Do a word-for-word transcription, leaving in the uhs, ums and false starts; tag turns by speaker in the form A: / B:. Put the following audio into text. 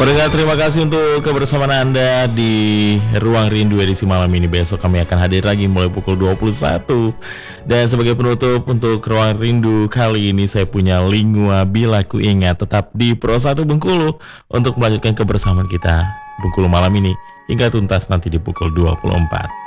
A: Pendengar, terima kasih untuk kebersamaan Anda di Ruang Rindu edisi malam ini. Besok kami akan hadir lagi mulai pukul dua puluh satu. Dan sebagai penutup untuk Ruang Rindu kali ini, saya punya Lingua Bila Ku Ingat. Tetap di Pro satu Bengkulu untuk melanjutkan kebersamaan kita Bengkulu malam ini hingga tuntas nanti di pukul dua puluh empat.